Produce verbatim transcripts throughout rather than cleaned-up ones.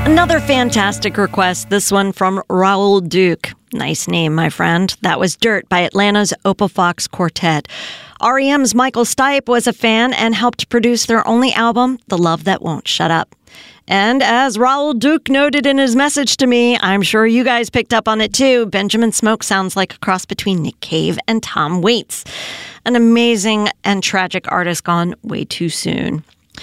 Another fantastic request, this one from Raoul Duke. Nice name, my friend. That was Dirt by Atlanta's Opal Fox Quartet. R E M's Michael Stipe was a fan and helped produce their only album, The Love That Won't Shut Up. And as Raoul Duke noted in his message to me, I'm sure you guys picked up on it too, Benjamin Smoke sounds like a cross between Nick Cave and Tom Waits. An amazing and tragic artist gone way too soon.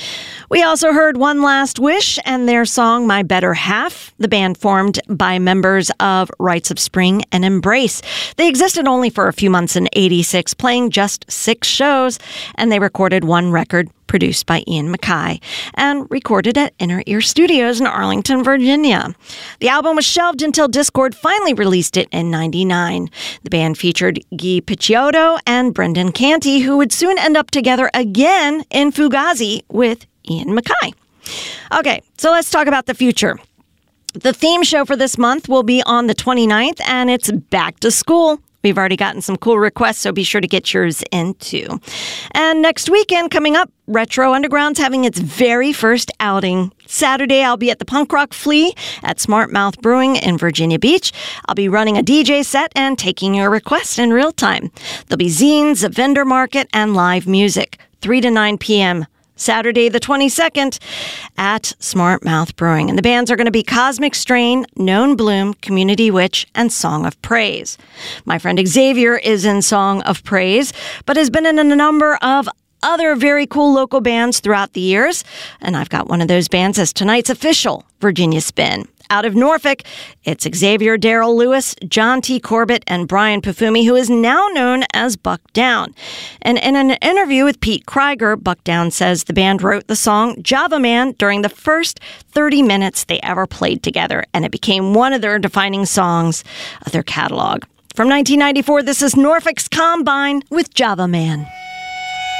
We also heard One Last Wish and their song My Better Half, the band formed by members of Rites of Spring and Embrace. They existed only for a few months in eighty-six, playing just six shows, and they recorded one record produced by Ian MacKaye and recorded at Inner Ear Studios in Arlington, Virginia. The album was shelved until Dischord finally released it in ninety-nine. The band featured Guy Picciotto and Brendan Canty, who would soon end up together again in Fugazi with Ian MacKaye. Okay, so let's talk about the future. The theme show for this month will be on the twenty-ninth, and it's Back to School. We've already gotten some cool requests, so be sure to get yours in too. And next weekend coming up, Retro Underground's having its very first outing. Saturday, I'll be at the Punk Rock Flea at Smart Mouth Brewing in Virginia Beach. I'll be running a D J set and taking your requests in real time. There'll be zines, a vendor market, and live music, three to nine p.m. Saturday the twenty-second at Smart Mouth Brewing. And the bands are going to be Cosmic Strain, Known Bloom, Community Witch, and Song of Praise. My friend Xavier is in Song of Praise, but has been in a number of other very cool local bands throughout the years. And I've got one of those bands as tonight's official Virginia Spin. Out of Norfolk, it's Xavier Darrell Lewis, John T. Corbett, and Brian Pafumi, who is now known as Buck Down. And in an interview with Pete Krieger, Buck Down says the band wrote the song Java Man during the first thirty minutes they ever played together, and it became one of their defining songs of their catalog. From nineteen ninety-four, this is Norfolk's Combine with Java Man.